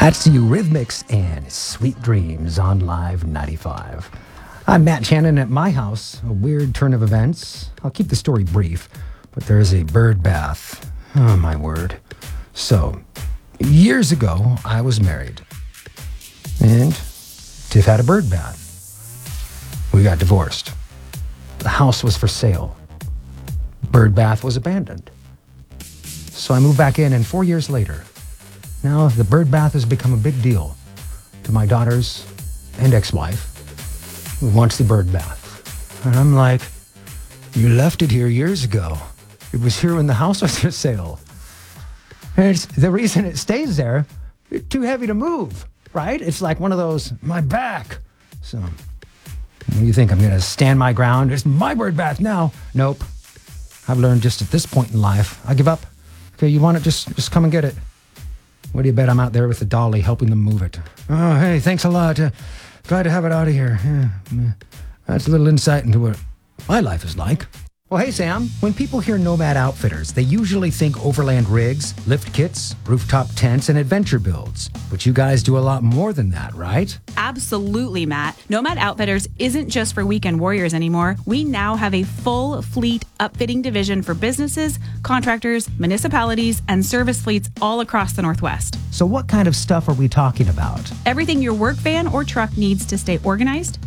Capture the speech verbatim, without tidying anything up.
That's Eurythmics and Sweet Dreams on Live ninety-five. I'm Matt Shannon at my house, a weird turn of events. I'll keep the story brief, but there is a bird bath. Oh, my word. So, years ago, I was married. And Tiff had a bird bath. We got divorced. The house was for sale. Bird bath was abandoned. So I moved back in, and four years later, now the bird bath has become a big deal to my daughters and ex-wife, who wants the bird bath. And I'm like, you left it here years ago. It was here when the house was for sale. And it's the reason it stays there, it's too heavy to move, right? It's like one of those, my back. So, what do you think? I'm going to stand my ground? It's my bird bath now. Nope. I've learned just at this point in life, I give up. Okay, you want it? Just, just come and get it. What do you bet I'm out there with the dolly helping them move it? Oh, hey, thanks a lot. Uh, glad to have it out of here. Yeah, yeah. That's a little insight into what my life is like. Well, hey, Sam. When people hear Nomad Outfitters, they usually think overland rigs, lift kits, rooftop tents, and adventure builds. But you guys do a lot more than that, right? Absolutely, Matt. Nomad Outfitters isn't just for weekend warriors anymore. We now have a full fleet upfitting division for businesses, contractors, municipalities, and service fleets all across the Northwest. So what kind of stuff are we talking about? Everything your work van or truck needs to stay organized,